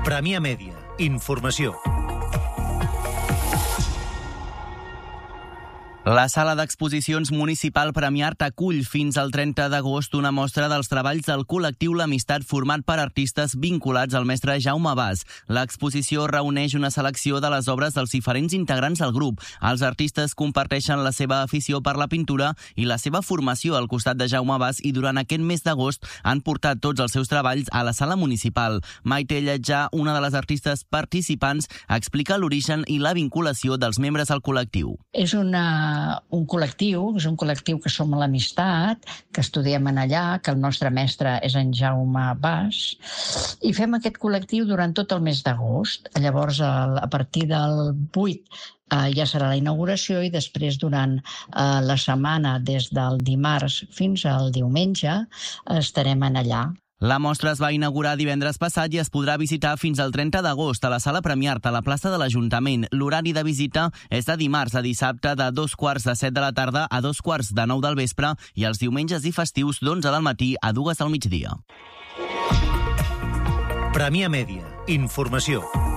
Premià Mèdia. Informació. La Sala d'Exposicions Municipal Premià Art acull fins al 30 d'agost una mostra dels treballs del col·lectiu L'Amistat format per artistes vinculats al mestre Jaume Bas. L'exposició reuneix una selecció de les obres dels diferents integrants del grup. Els artistes comparteixen la seva afició per la pintura i la seva formació al costat de Jaume Bas i durant aquest mes d'agost han portat tots els seus treballs a la Sala Municipal. Maite Lletjà, una de les artistes participants, explica l'origen i la vinculació dels membres al col·lectiu. És un col·lectiu que som l'Amistat, que estudiem en allà, que el nostre mestre és en Jaume Bas, i fem aquest col·lectiu durant tot el mes d'agost. Llavors, a partir del 8 ja serà la inauguració i després durant la setmana, des del dimarts fins al diumenge, estarem en allà. La mostra es va inaugurar divendres passat i es podrà visitar fins al 30 d'agost a la Sala Premià Art a la plaça de l'Ajuntament. L'horari de visita és de dimarts a dissabte de 2:45 de la tarda a 2:45 del vespre i els diumenges i festius d'11 del matí a 2 del migdia. Premià Mèdia. Informació.